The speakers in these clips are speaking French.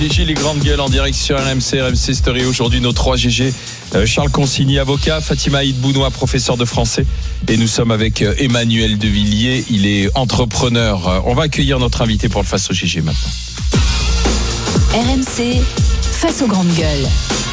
GG les grandes gueules en direct sur RMC Story. Aujourd'hui nos 3 GG, Charles Consigny, avocat, Fatima Aïd-Bounoua, professeur de français, et nous sommes avec Emmanuel Devilliers, il est entrepreneur. On va accueillir notre invité pour le Face au GG maintenant. RMC Face aux grandes gueules.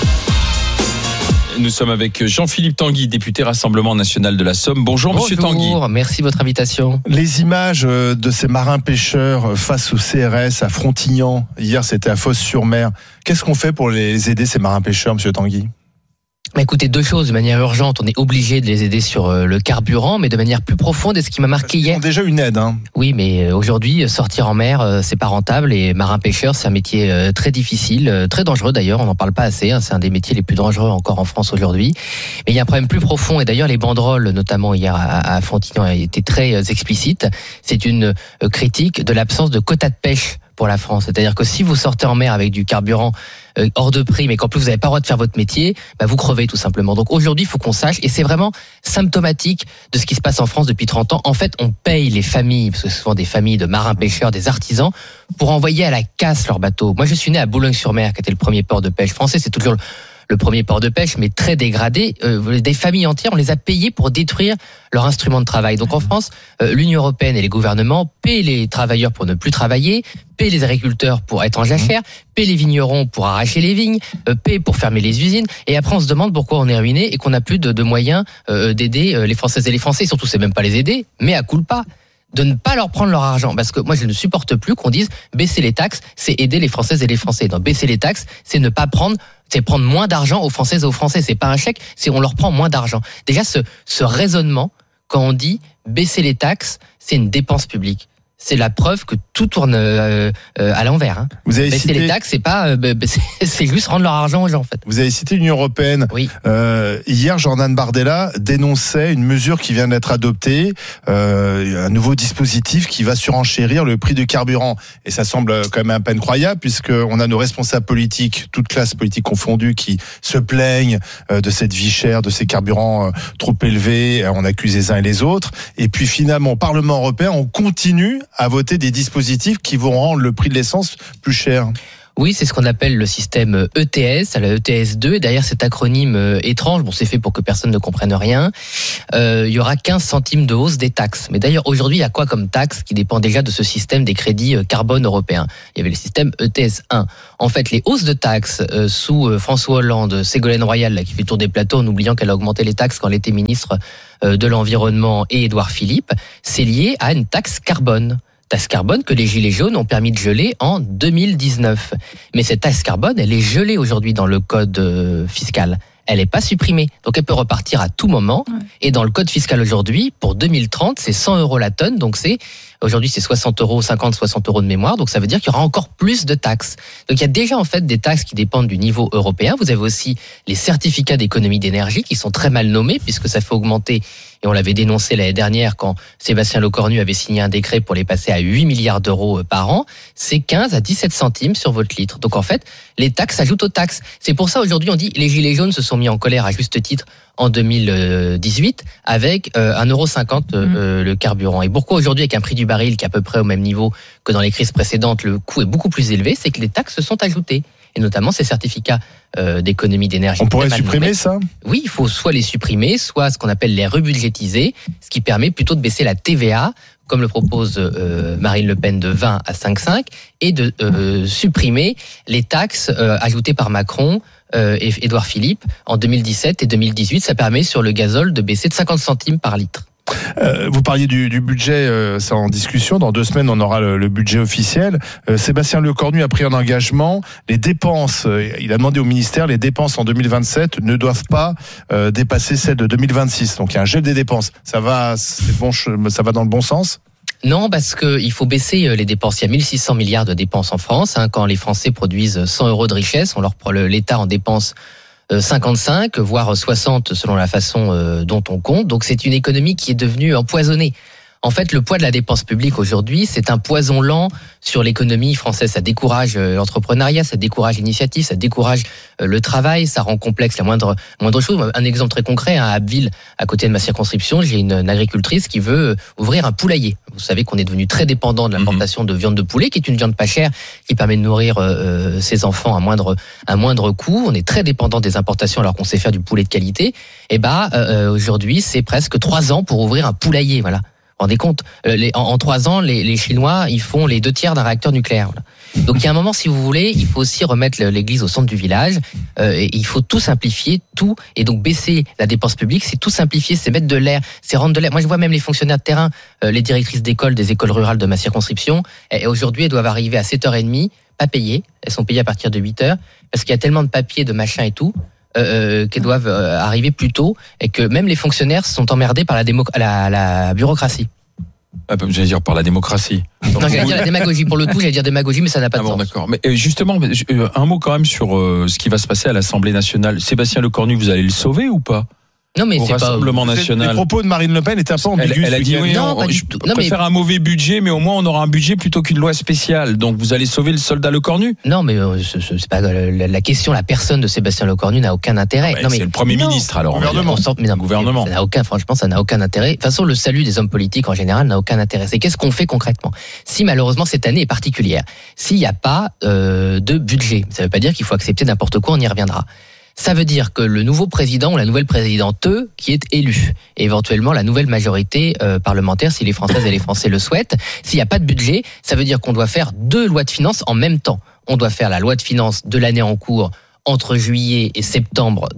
Nous sommes avec Jean-Philippe Tanguy, député Rassemblement National de la Somme. Bonjour Monsieur Tanguy. Bonjour, merci de votre invitation. Les images de ces marins-pêcheurs face au CRS à Frontignan, hier c'était à Fos-sur-Mer. Qu'est-ce qu'on fait pour les aider, ces marins-pêcheurs, Monsieur Tanguy ? Écoutez, 2 choses de manière urgente. On est obligé de les aider sur le carburant, mais de manière plus profonde. Et ce qui m'a marqué hier. Ils ont déjà une aide, hein. Oui, mais aujourd'hui, sortir en mer, c'est pas rentable. Et marin-pêcheur, c'est un métier très difficile, très dangereux d'ailleurs. On n'en parle pas assez. C'est un des métiers les plus dangereux encore en France aujourd'hui. Mais il y a un problème plus profond. Et d'ailleurs, les banderoles, notamment hier à Frontignan, étaient très explicites. C'est une critique de l'absence de quotas de pêche pour la France. C'est-à-dire que si vous sortez en mer avec du carburant hors de prix, mais qu'en plus vous n'avez pas le droit de faire votre métier, vous crevez tout simplement. Donc aujourd'hui, il faut qu'on sache, et c'est vraiment symptomatique de ce qui se passe en France depuis 30 ans. En fait, on paye les familles, parce que ce sont des familles de marins-pêcheurs, des artisans, pour envoyer à la casse leurs bateaux. Moi, je suis né à Boulogne-sur-Mer, qui était le premier port de pêche français. C'est toujours le premier port de pêche, mais très dégradé. Des familles entières, on les a payées pour détruire leur instrument de travail. Donc en France, l'Union européenne et les gouvernements paient les travailleurs pour ne plus travailler, paient les agriculteurs pour être en jachère, paient les vignerons pour arracher les vignes, paient pour fermer les usines. Et après, on se demande pourquoi on est ruiné et qu'on n'a plus de moyens d'aider les Françaises et les Français. Surtout, c'est même pas les aider, mais à culpa, de ne pas leur prendre leur argent. Parce que moi, je ne supporte plus qu'on dise baisser les taxes, c'est aider les Françaises et les Français. Donc, baisser les taxes, c'est ne pas prendre, c'est prendre moins d'argent aux Françaises et aux Français. C'est pas un chèque, c'est on leur prend moins d'argent. Déjà, ce raisonnement, quand on dit baisser les taxes, c'est une dépense publique. C'est la preuve que tout tourne à l'envers. Vous avez baisser cité... les taxes, c'est pas, c'est juste rendre leur argent aux gens en fait. Vous avez cité l'Union européenne. Oui. Hier, Jordan Bardella dénonçait une mesure qui vient d'être adoptée, un nouveau dispositif qui va surenchérir le prix du carburant. Et ça semble quand même à peine croyable, puisqu'on a nos responsables politiques, toutes classes politiques confondues, qui se plaignent de cette vie chère, de ces carburants trop élevés. On accuse les uns et les autres. Et puis finalement, au Parlement européen, on continue à voter des dispositifs qui vont rendre le prix de l'essence plus cher. Oui, c'est ce qu'on appelle le système ETS, la ETS2. Et derrière cet acronyme étrange, c'est fait pour que personne ne comprenne rien. Il y aura 15 centimes de hausse des taxes. Mais d'ailleurs, aujourd'hui, il y a quoi comme taxe qui dépend déjà de ce système des crédits carbone européens ? Il y avait le système ETS1. En fait, les hausses de taxes sous François Hollande, Ségolène Royal, là, qui fait le tour des plateaux en oubliant qu'elle a augmenté les taxes quand elle était ministre de l'Environnement, et Édouard Philippe, c'est lié à une taxe carbone. Taxe carbone que les Gilets jaunes ont permis de geler en 2019. Mais cette taxe carbone, elle est gelée aujourd'hui dans le code fiscal. Elle n'est pas supprimée. Donc elle peut repartir à tout moment. Ouais. Et dans le code fiscal aujourd'hui, pour 2030, c'est 100 € la tonne. Donc aujourd'hui, c'est 60 €, 60 € de mémoire. Donc ça veut dire qu'il y aura encore plus de taxes. Donc il y a déjà en fait des taxes qui dépendent du niveau européen. Vous avez aussi les certificats d'économie d'énergie qui sont très mal nommés puisque ça fait augmenter. Et on l'avait dénoncé l'année dernière quand Sébastien Lecornu avait signé un décret pour les passer à 8 milliards d'euros par an. C'est 15 à 17 centimes sur votre litre. Donc en fait, les taxes s'ajoutent aux taxes. C'est pour ça aujourd'hui on dit les Gilets jaunes se sont mis en colère à juste titre en 2018 avec 1,50 € le carburant. Et pourquoi aujourd'hui avec un prix du baril qui est à peu près au même niveau que dans les crises précédentes, le coût est beaucoup plus élevé, c'est que les taxes se sont ajoutées. Et notamment ces certificats d'économie d'énergie. On pourrait supprimer ça ? Oui, il faut soit les supprimer, soit ce qu'on appelle les rebudgétiser, ce qui permet plutôt de baisser la TVA, comme le propose Marine Le Pen, de 20 à 5,5, et de supprimer les taxes ajoutées par Macron et Édouard Philippe en 2017 et 2018. Ça permet sur le gazole de baisser de 50 centimes par litre. Vous parliez du budget, c'est en discussion. Dans 2 semaines, on aura le budget officiel. Sébastien Lecornu a pris un engagement. Les dépenses, il a demandé au ministère, les dépenses en 2027 ne doivent pas dépasser celles de 2026. Donc il y a un gel des dépenses. Ça va dans le bon sens ? Non, parce qu'il faut baisser les dépenses. Il y a 1600 milliards de dépenses en France. Quand les Français produisent 100 € de richesse, l'État en dépense 55, voire 60 selon la façon dont on compte. Donc c'est une économie qui est devenue empoisonnée. En fait, le poids de la dépense publique aujourd'hui, c'est un poison lent sur l'économie française. Ça décourage l'entrepreneuriat, ça décourage l'initiative, ça décourage le travail, ça rend complexe la moindre chose. Un exemple très concret, à Abbeville, à côté de ma circonscription, j'ai une agricultrice qui veut ouvrir un poulailler. Vous savez qu'on est devenu très dépendant de l'importation de viande de poulet, qui est une viande pas chère, qui permet de nourrir ses enfants à moindre coût. On est très dépendant des importations alors qu'on sait faire du poulet de qualité. Et aujourd'hui, c'est presque 3 ans pour ouvrir un poulailler. Voilà. Vous vous rendez compte, en 3 ans, les Chinois, ils font les 2/3 d'un réacteur nucléaire. Voilà. Donc il y a un moment, si vous voulez, il faut aussi remettre l'église au centre du village. Et il faut tout simplifier, tout. Et donc baisser la dépense publique, c'est tout simplifier, c'est mettre de l'air, c'est rendre de l'air. Moi, je vois même les fonctionnaires de terrain, les directrices d'école, des écoles rurales de ma circonscription. Et aujourd'hui, elles doivent arriver à 7h30, pas payées. Elles sont payées à partir de 8h, parce qu'il y a tellement de papiers, de machins et tout. Qu'elles doivent arriver plus tôt et que même les fonctionnaires sont emmerdés par la bureaucratie. J'allais dire par la démocratie. Non, j'allais dire la démagogie. Pour le coup, j'allais dire démagogie, mais ça n'a pas de sens. D'accord. Mais justement, un mot quand même sur ce qui va se passer à l'Assemblée nationale. Sébastien Lecornu, vous allez le sauver ou pas ? Non, mais au c'est Rassemblement pas. national. Les propos de Marine Le Pen étaient un peu ambigus. Elle a dit oui, non, je préfère un mauvais budget, mais au moins on aura un budget plutôt qu'une loi spéciale. Donc vous allez sauver le soldat Lecornu ? Non, mais c'est pas la question. La personne de Sébastien Lecornu n'a aucun intérêt. Non, mais c'est le Premier ministre alors. Gouvernement. Ça n'a aucun. Franchement, ça n'a aucun intérêt. De toute façon, le salut des hommes politiques en général n'a aucun intérêt. C'est qu'est-ce qu'on fait concrètement ? Si malheureusement cette année est particulière, s'il n'y a pas de budget, ça ne veut pas dire qu'il faut accepter n'importe quoi. On y reviendra. Ça veut dire que le nouveau président ou la nouvelle présidente qui est élu, et éventuellement la nouvelle majorité parlementaire, si les Françaises et les Français le souhaitent, s'il n'y a pas de budget, ça veut dire qu'on doit faire 2 lois de finances en même temps. On doit faire la loi de finances de l'année en cours entre juillet et septembre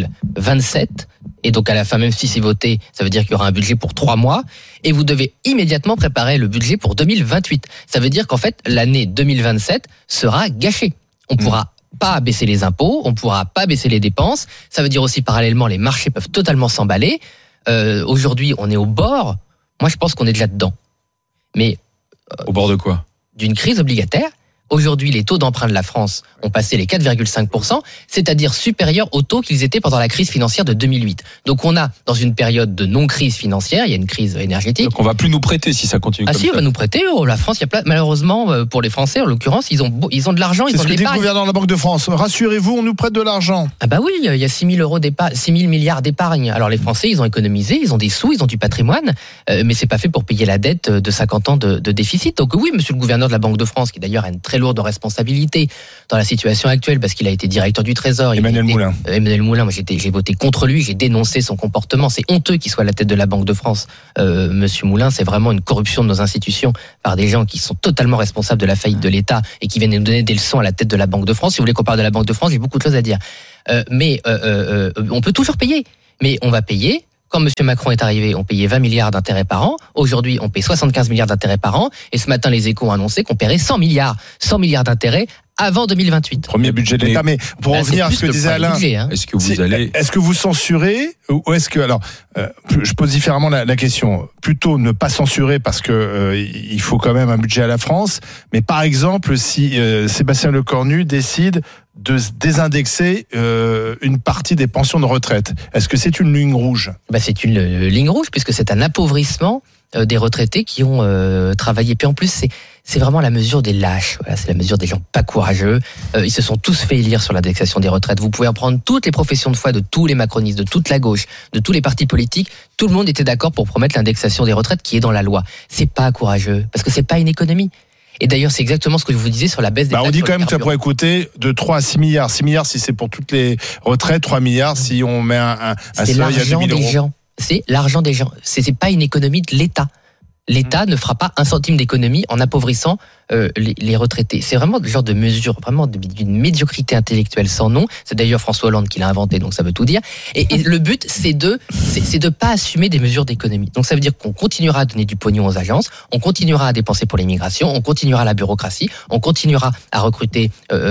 2027. Et donc à la fin, même si c'est voté, ça veut dire qu'il y aura un budget pour 3 mois. Et vous devez immédiatement préparer le budget pour 2028. Ça veut dire qu'en fait, l'année 2027 sera gâchée. On pourra pas baisser les impôts, on pourra pas baisser les dépenses. Ça veut dire aussi parallèlement, les marchés peuvent totalement s'emballer. Aujourd'hui, on est au bord. Moi, je pense qu'on est déjà dedans. Mais au bord de quoi ? D'une crise obligataire. Aujourd'hui, les taux d'emprunt de la France ont passé les 4,5%, c'est-à-dire supérieurs aux taux qu'ils étaient pendant la crise financière de 2008. Donc on a, dans une période de non-crise financière, il y a une crise énergétique. Donc on va plus nous prêter si ça continue comme ça. Ah si, on va nous prêter. La France, il y a malheureusement, pour les Français, en l'occurrence, ils ont de l'argent, ils ont de l'épargne. C'est ce que dit le gouverneur de la Banque de France. Rassurez-vous, on nous prête de l'argent. Ah bah oui, il y a 6 000 milliards d'épargne. Alors les Français, ils ont économisé, ils ont des sous, ils ont du patrimoine, mais c'est pas fait pour payer la dette de 50 ans de déficit. Donc oui, monsieur le gouverneur de la Banque de France, qui d'ailleurs a une très lourde responsabilité dans la situation actuelle parce qu'il a été directeur du Trésor. Emmanuel Moulin, moi j'ai voté contre lui, j'ai dénoncé son comportement. C'est honteux qu'il soit à la tête de la Banque de France. Monsieur Moulin, c'est vraiment une corruption de nos institutions par des gens qui sont totalement responsables de la faillite de l'État et qui viennent nous donner des leçons à la tête de la Banque de France. Si vous voulez qu'on parle de la Banque de France, j'ai beaucoup de choses à dire. Mais on peut toujours payer. Mais on va payer. Quand M. Macron est arrivé, on payait 20 milliards d'intérêts par an. Aujourd'hui, on paye 75 milliards d'intérêts par an. Et ce matin, les Échos ont annoncé qu'on paierait 100 milliards d'intérêts avant 2028. Premier budget de l'État. Mais pour revenir à ce que disait Alain, est-ce que vous censurez ou est-ce que je pose différemment la question. Plutôt ne pas censurer parce que il faut quand même un budget à la France. Mais par exemple, si Sébastien Lecornu décide de désindexer une partie des pensions de retraite, est-ce que c'est une ligne rouge ? C'est une ligne rouge puisque c'est un appauvrissement des retraités qui ont travaillé. Puis en plus, c'est vraiment la mesure des lâches. Voilà, c'est la mesure des gens pas courageux. Ils se sont tous fait élire sur l'indexation des retraites. Vous pouvez en prendre toutes les professions de foi de tous les macronistes, de toute la gauche, de tous les partis politiques. Tout le monde était d'accord pour promettre l'indexation des retraites qui est dans la loi. C'est pas courageux parce que c'est pas une économie. Et d'ailleurs, c'est exactement ce que je vous disais sur la baisse des taxes. On dit quand même que ça pourrait coûter de 3 à 6 milliards. 6 milliards si c'est pour toutes les retraites, 3 milliards si on met un seuil à 2 000 euros. C'est l'argent des gens. C'est pas une économie de l'État. L'État ne fera pas un centime d'économie en appauvrissant les retraités. C'est vraiment le genre de mesure, vraiment d'une médiocrité intellectuelle sans nom. C'est d'ailleurs François Hollande qui l'a inventé, donc ça veut tout dire. Et le but, c'est de pas assumer des mesures d'économie. Donc ça veut dire qu'on continuera à donner du pognon aux agences, on continuera à dépenser pour l'immigration, on continuera la bureaucratie, on continuera à recruter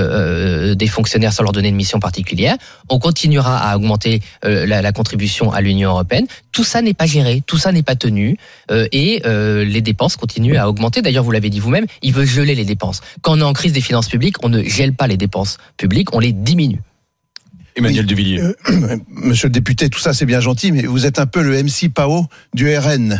des fonctionnaires sans leur donner une mission particulière, on continuera à augmenter la contribution à l'Union européenne. Tout ça n'est pas géré, tout ça n'est pas tenu, et les dépenses continuent à augmenter. D'ailleurs, vous l'avez dit vous-même, il veut geler les dépenses. Quand on est en crise des finances publiques, on ne gèle pas les dépenses publiques, on les diminue. Emmanuel de Villiers. Monsieur le député, tout ça c'est bien gentil, mais vous êtes un peu le MC Pao du RN.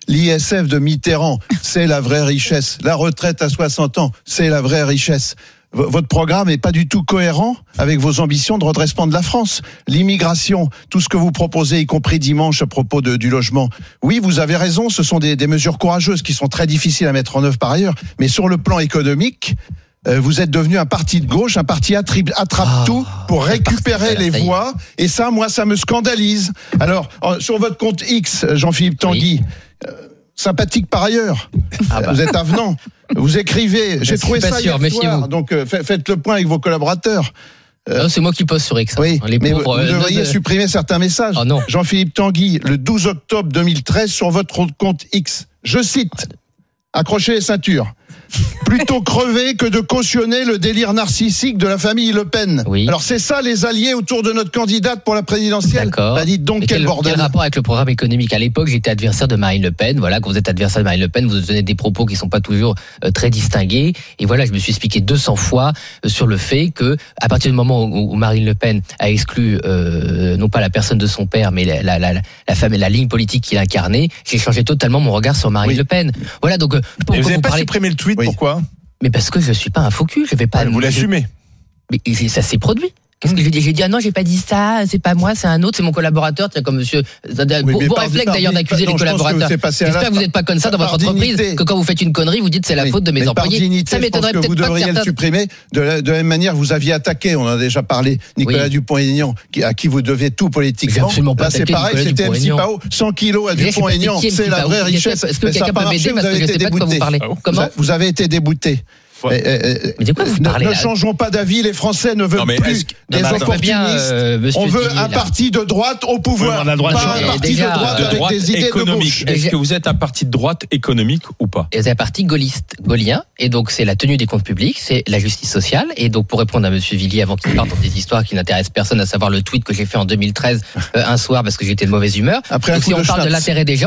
L'ISF de Mitterrand, c'est la vraie richesse. La retraite à 60 ans, c'est la vraie richesse. Votre programme n'est pas du tout cohérent avec vos ambitions de redressement de la France. L'immigration, tout ce que vous proposez, y compris dimanche à propos du logement. Oui, vous avez raison, ce sont des mesures courageuses qui sont très difficiles à mettre en œuvre par ailleurs. Mais sur le plan économique, vous êtes devenu un parti de gauche, un parti attrape-tout pour récupérer les voix. Et ça, moi, ça me scandalise. Alors, sur votre compte X, Jean-Philippe Tanguy, sympathique par ailleurs. Vous êtes avenant. Vous écrivez. J'ai trouvé ça hier soir. Donc, faites le point avec vos collaborateurs. Non, c'est moi qui poste sur X. Oui, mais vous devriez supprimer certains messages. Oh non. Jean-Philippe Tanguy, le 12 octobre 2013, sur votre compte X. Je cite, accrochez les ceintures. Plutôt crever que de cautionner le délire narcissique de la famille Le Pen. Oui. Alors c'est ça les alliés autour de notre candidate pour la présidentielle. D'accord. Bah dites donc quel bordel. Quel rapport avec le programme économique? À l'époque, j'étais adversaire de Marine Le Pen. Voilà, quand vous êtes adversaire de Marine Le Pen, vous tenez des propos qui sont pas toujours très distingués. Et voilà, je me suis expliqué 200 fois sur le fait que, à partir du moment où Marine Le Pen a exclu non pas la personne de son père, mais la femme et la ligne politique qu'il incarnait, j'ai changé totalement mon regard sur Marine Le Pen. Voilà, donc vous n'avez pas supprimé le tweet, pourquoi? Mais parce que je suis pas un faux cul, je vais pas. Vous l'assumez. Mais ça s'est produit. Qu'est-ce que j'ai dit? J'ai dit, ah non, j'ai pas dit ça, c'est pas moi, c'est un autre, c'est mon collaborateur. Tiens, comme monsieur. Beau réflexe d'ailleurs d'accuser les collaborateurs. J'espère que vous n'êtes pas comme ça dans votre entreprise, que quand vous faites une connerie, vous dites c'est la faute de mes employés. Ça m'étonnerait peut-être pas. Vous devriez le supprimer. De la même manière, vous aviez attaqué, on en a déjà parlé, Nicolas Dupont-Aignan, à qui vous devez tout politiquement. Là, c'est pareil, c'était MC Pao, 100 kilos à Dupont-Aignan, c'est la vraie richesse. Est-ce que quelqu'un peut m'aider parce que je sais pas de quoi vous parlez? Comment? Vous avez été débouté. Mais de quoi vous parlez? Ne changeons pas d'avis, les Français ne veulent plus des opportunistes. On veut un parti de droite au pouvoir, pas un parti de droite avec des idées de gauche. Est-ce que vous êtes un parti de droite économique ou pas? C'est un parti gaulliste, gaullien, et donc c'est la tenue des comptes publics, c'est la justice sociale, et donc pour répondre à monsieur Villiers avant qu'il parte dans des histoires qui n'intéressent personne, à savoir le tweet que j'ai fait en 2013 un soir parce que j'étais de mauvaise humeur. Donc, si on parle de l'intérêt des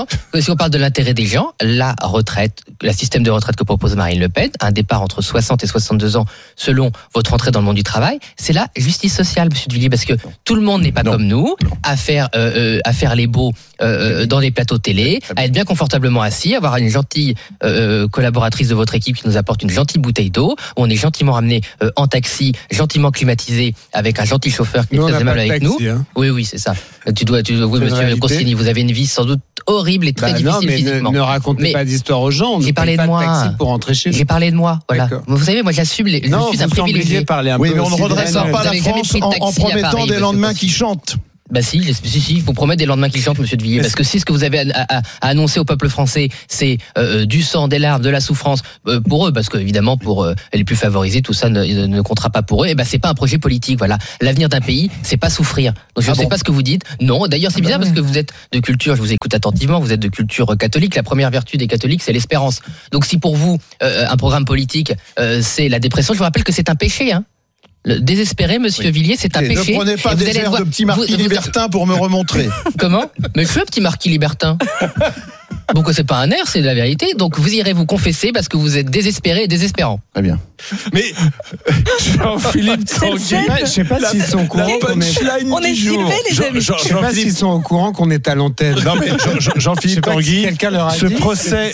gens, la retraite, le système de retraite que propose Marine Le Pen, un départ entre 60 et 62 ans selon votre entrée dans le monde du travail, c'est la justice sociale, monsieur de Villiers, parce que tout le monde n'est pas comme nous, à faire les beaux dans des plateaux télé, à être bien confortablement assis, avoir une gentille collaboratrice de votre équipe qui nous apporte une gentille bouteille d'eau, où on est gentiment ramené en taxi, gentiment climatisé, avec un gentil chauffeur qui est très aimable avec nous. Hein. Oui, c'est ça. Vous, monsieur Consigny, vous avez une vie sans doute horrible et très difficile physiquement. Ne racontez pas d'histoire aux gens. J'ai parlé de moi. Pour rentrer chez J'ai parlé de moi. Voilà. Vous savez, moi j'assume. Je suis un privilégié. Oui, mais on ne redressera pas la France en promettant des lendemains qui chantent. Bah si, il faut promettre des lendemains qui chantent, monsieur de Villiers, parce que si ce que vous avez à annoncer au peuple français, c'est du sang, des larmes, de la souffrance pour eux, parce que évidemment pour les plus favorisés, tout ça ne comptera pas pour eux. Et ben c'est pas un projet politique. Voilà, l'avenir d'un pays, c'est pas souffrir. Donc je ne sais pas ce que vous dites. Non, d'ailleurs c'est bizarre parce que vous êtes de culture, je vous écoute attentivement, vous êtes de culture catholique. La première vertu des catholiques, c'est l'espérance. Donc si pour vous un programme politique, c'est la dépression, je vous rappelle que c'est un péché, hein. Le désespéré, monsieur Villiers, c'est un péché. Ne prenez pas des airs de petit marquis libertin pour me remontrer. Comment? Mais je suis un petit marquis libertin. Donc c'est pas un air, c'est de la vérité. Donc vous irez vous confesser parce que vous êtes désespéré et désespérant. Très bien. Mais Jean-Philippe Tanguy, je sais pas s'ils sont au courant qu'on est filmé, les amis. Je sais pas s'ils sont au courant qu'on est à l'antenne. Non mais Jean-Philippe Tanguy, ce procès,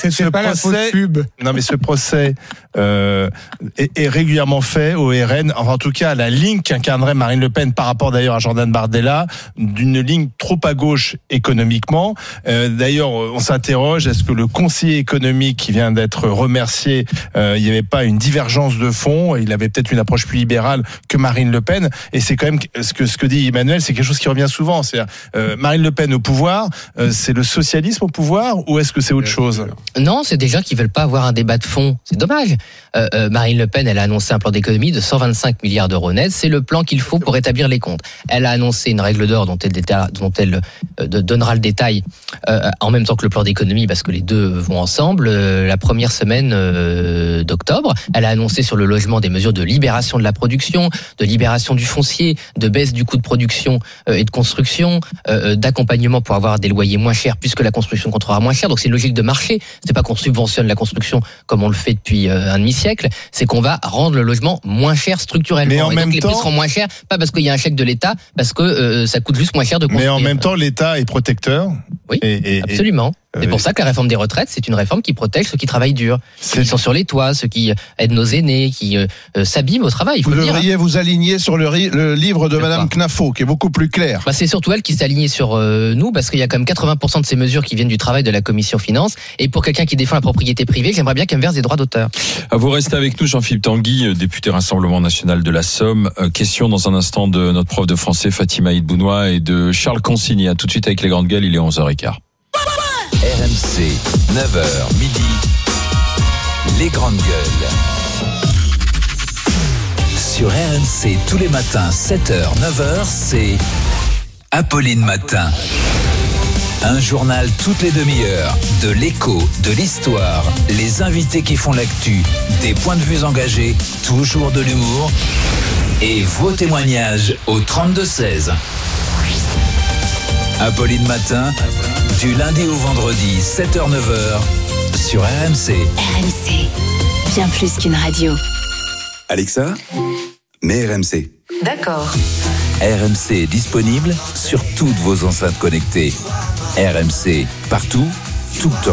Non mais ce procès est régulièrement fait au RN. Enfin, en tout cas, la ligne qu'incarnerait Marine Le Pen par rapport d'ailleurs à Jordan Bardella, d'une ligne trop à gauche économiquement. D'ailleurs, on s'interroge, est-ce que le conseiller économique qui vient d'être remercié, il n'y avait pas une divergence de fond? Il avait peut-être une approche plus libérale que Marine Le Pen. Et c'est quand même ce que dit Emmanuel, c'est quelque chose qui revient souvent. C'est Marine Le Pen au pouvoir, c'est le socialisme au pouvoir ou est-ce que c'est autre chose? Non, c'est des gens qui veulent pas avoir un débat de fond. C'est dommage. Marine Le Pen, elle a annoncé un plan d'économie de 125 milliards d'euros net. C'est le plan qu'il faut pour établir les comptes. Elle a annoncé une règle d'or dont elle donnera le détail en même temps que le plan d'économie parce que les deux vont ensemble. La première semaine d'octobre, elle a annoncé sur le logement des mesures de libération de la production, de libération du foncier, de baisse du coût de production et de construction, d'accompagnement pour avoir des loyers moins chers puisque la construction coûtera moins cher. Donc c'est une logique de marché. C'est pas qu'on subventionne la construction comme on le fait depuis un demi-siècle. C'est qu'on va rendre le logement moins cher structurellement. Mais en même temps, les prix seront moins chers, pas parce qu'il y a un chèque de l'État, parce que ça coûte juste moins cher de construire. Mais en même temps, l'État est protecteur Oui, absolument. C'est pour ça que la réforme des retraites, c'est une réforme qui protège ceux qui travaillent dur, ceux qui sont sur les toits, ceux qui aident nos aînés, qui s'abîment au travail. Vous devriez vous aligner sur le livre de Madame Knafo, qui est beaucoup plus clair. C'est surtout elle qui s'est alignée sur nous, parce qu'il y a quand même 80% de ces mesures qui viennent du travail de la Commission Finances. Et pour quelqu'un qui défend la propriété privée, j'aimerais bien qu'elle me verse des droits d'auteur. Vous restez avec nous, Jean-Philippe Tanguy, député Rassemblement National de la Somme. Question dans un instant de notre prof de français Fatima Hidbounoua et de Charles Consigny. À tout de suite avec les grandes gueules, il est 11h15. RMC, 9h midi, les grandes gueules. Sur RMC, tous les matins, 7h, 9h, c'est Apolline Matin. Un journal toutes les demi-heures, de l'écho, de l'histoire, les invités qui font l'actu, des points de vue engagés, toujours de l'humour et vos témoignages au 32-16. Apolline Matin, du lundi au vendredi, 7h-9h, sur RMC. RMC, bien plus qu'une radio. Alexa, mets RMC. D'accord. RMC est disponible sur toutes vos enceintes connectées. RMC, partout, tout le temps.